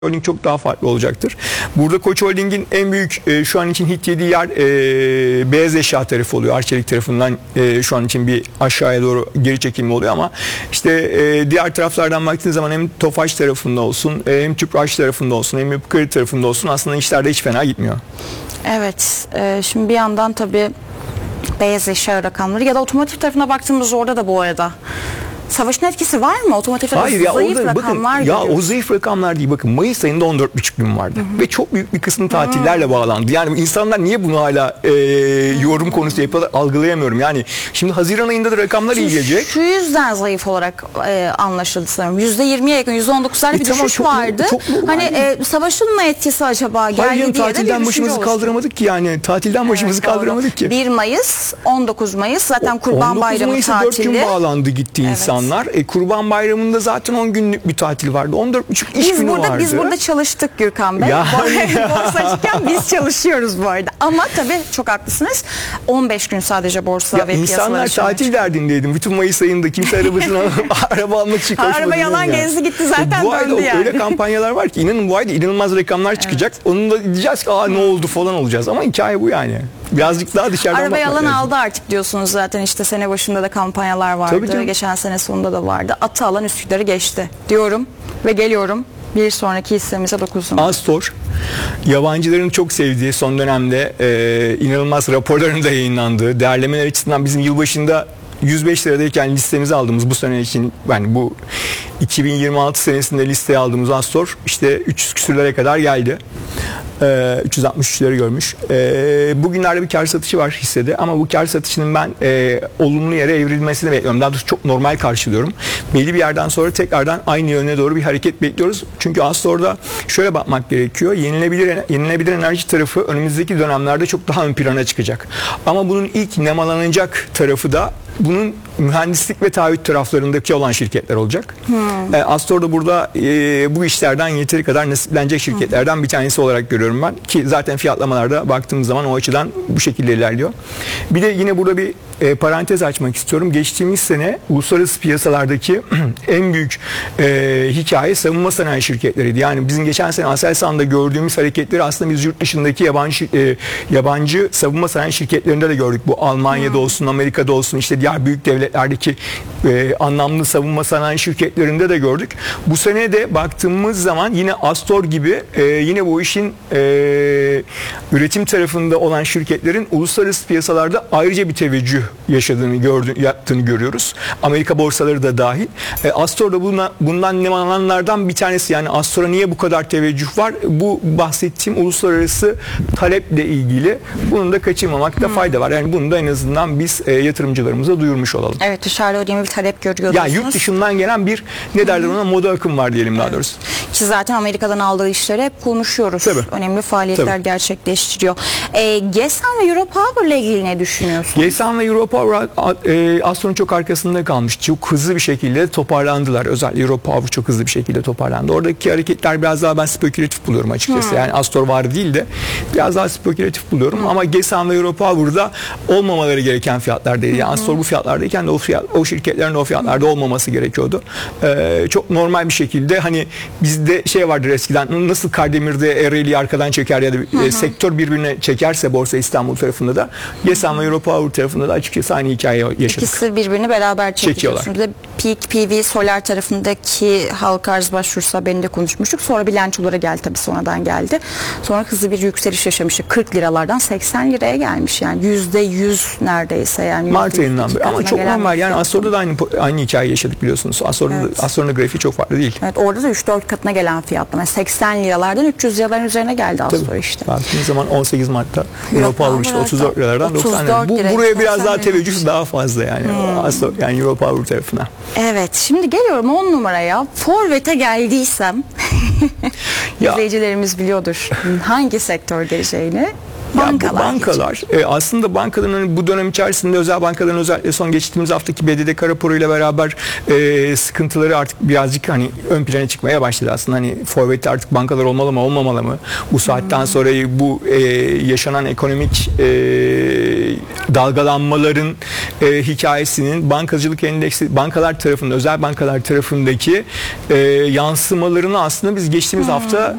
Holding çok daha farklı olacaktır. Burada Koç Holding'in en büyük şu an için hit yediği yer beyaz eşya tarafı oluyor. Arçelik tarafından şu an için bir aşağıya doğru geri çekilme oluyor ama işte diğer taraflardan baktığınız zaman hem Tofaş tarafında olsun, hem Tüpraş tarafında olsun, hem Yapı tarafında olsun aslında işler de hiç fena gitmiyor. Evet. Şimdi bir yandan tabii beyaz eşya rakamları ya da otomotiv tarafına baktığımız orada da bu arada savaşın etkisi var mı? Otomotivde zayıf rakamlar bakın, ya o zayıf rakamlar değil. Bakın Mayıs ayında 14,5 bin vardı. Ve çok büyük bir kısmı tatillerle bağlandı. Yani insanlar niye bunu hala yorum konusu yapıyorlar algılayamıyorum. Yani şimdi Haziran ayında da rakamlar iyi gelecek. Şu yüzden zayıf olarak anlaşıldı sanırım. %20'ye yakın, %19'larda bir düşüş vardı. Hani savaşın mı etkisi acaba geldi diye de tatilden başımızı kaldıramadık ki yani. Tatilden başımızı kaldıramadık ki. 1 Mayıs, 19 Mayıs zaten Kurban Bayramı tatili. 4 gün bağlandı gitti insanlar. Kurban Bayramı'nda zaten 10 günlük bir tatil vardı. 14,5 iş günü vardı. Biz burada çalıştık Gürkan Bey. Borsa açıkken biz çalışıyoruz bu arada. Ama tabii çok haklısınız. 15 gün sadece borsa ve piyasalar İnsanlar tatil derdindeydim. Bütün Mayıs ayında kimse arabasına araba almak için koşmadı. Araba yalan gezdi gitti zaten bu ayda yani. Öyle kampanyalar var ki inanın bu ayda inanılmaz rakamlar çıkacak. Onun da diyeceğiz ki ne oldu falan olacağız. Ama hikaye bu yani. Birazcık daha dışarıdan araba yalan aldı artık diyorsunuz zaten işte sene başında da kampanyalar vardı. Geçen sene sonunda da vardı. Atı alan Üsküdar'ı geçti diyorum ve geliyorum. Bir sonraki hissemize dokuzum. Astor, yabancıların çok sevdiği son dönemde inanılmaz raporların da yayınlandığı, değerlemeler açısından bizim yılbaşında 105 liradayken listemizi aldığımız bu sene için yani bu 2026 senesinde listeye aldığımız Astor işte 300 küsürlere kadar geldi. 363'leri görmüş. Bugünlerde bir kar satışı var hissede ama bu kar satışının ben olumlu yere evrilmesini bekliyorum. Daha doğrusu çok normal karşılıyorum. Belli bir yerden sonra tekrardan aynı yöne doğru bir hareket bekliyoruz. Çünkü Astor'da şöyle bakmak gerekiyor. Yenilenebilir enerji tarafı önümüzdeki dönemlerde çok daha ön plana çıkacak. Ama bunun ilk nemalanacak tarafı da bunun mühendislik ve taahhüt taraflarındaki olan şirketler olacak. Astor da burada bu işlerden yeteri kadar nasiplenecek şirketlerden bir tanesi olarak görüyorum ben. Ki zaten fiyatlamalarda baktığımız zaman o açıdan bu şekilde ilerliyor. Bir de yine burada bir parantez açmak istiyorum. Geçtiğimiz sene uluslararası piyasalardaki en büyük hikaye savunma sanayi şirketleriydi. Yani bizim geçen sene Aselsan'da gördüğümüz hareketleri aslında biz yurt dışındaki yabancı savunma sanayi şirketlerinde de gördük. Bu Almanya'da olsun, Amerika'da olsun, işte diğer büyük devletlerdeki anlamlı savunma sanayi şirketlerinde de gördük. Bu sene de baktığımız zaman yine Astor gibi yine bu işin üretim tarafında olan şirketlerin uluslararası piyasalarda ayrıca bir teveccüh yaptığını görüyoruz. Amerika borsaları da dahil. Astor da bundan nemalananlardan bir tanesi. Yani Astor'a niye bu kadar teveccüh var? Bu bahsettiğim uluslararası taleple ilgili. Bunun da kaçırmamakta fayda var. Yani bunu da en azından biz yatırımcılarımıza duyurmuş olalım. Evet, dışarıda önemli bir talep görüyorsunuz. Yani yurt dışından gelen bir ne derler ona moda akım var diyelim daha doğrusu. Ki zaten Amerika'dan aldığı işleri hep konuşuyoruz. Tabii. Önemli faaliyetler gerçekleştiriyor. GESAN ve Europower ile ilgili ne düşünüyorsunuz? GESAN ve Europower Astor'un çok arkasında kalmış. Çok hızlı bir şekilde toparlandılar. Özellikle Europower çok hızlı bir şekilde toparlandı. Oradaki hareketler biraz daha ben spekülatif buluyorum açıkçası. Yani Astor var değil de biraz daha spekülatif buluyorum. Ama GESAN ve Europower'da olmamaları gereken fiyatlar değil. Yani Astor bu fiyatlardayken de o şirketlerin o fiyatlarda olmaması gerekiyordu. Çok normal bir şekilde hani bizde şey vardır eskiden nasıl Kardemir'de Ereğli'yi arkadan çeker ya da sektör birbirine çekerse Borsa İstanbul tarafında da GESAN ve Europower tarafında da açıkçası aynı hikaye yaşadık. İkisi birbirini beraber çekiyorlar. Şimdi de Peak PV Solar tarafındaki halka arz başvurusu haberini de konuşmuştuk. Sonra bilançolara geldi tabii sonradan geldi. Sonra hızlı bir yükseliş yaşamıştı. 40 liralardan 80 liraya gelmiş yani %100 neredeyse yani. Mart ayından beri ama çok normal yani Astor'da da aynı hikaye yaşadık biliyorsunuz. Astor'un da grafiği çok farklı değil. Evet, orada da 3-4 katına gelen fiyatlama. 80 liralardan 300 liraların üzerine geldi Astor işte. Baktığınız zaman 18 Mart'ta Europower işte 34 liralardan 90 lira. Buraya biraz daha teveccüh daha fazla yani. Astor yani Europower tarafına. Evet, şimdi geliyorum 10 numaraya. Forvet'e geldiysem izleyicilerimiz biliyordur hangi sektör geleceğini. Bankalar aslında bankaların bu dönem içerisinde özel bankaların özellikle son geçtiğimiz haftaki BDDK raporuyla beraber sıkıntıları artık birazcık hani ön plana çıkmaya başladı aslında. Hani forvetli artık bankalar olmalı mı olmamalı mı? Bu saatten sonra bu yaşanan ekonomik dalgalanmaların hikayesinin bankacılık endeksi bankalar tarafında özel bankalar tarafındaki yansımalarını aslında biz geçtiğimiz hafta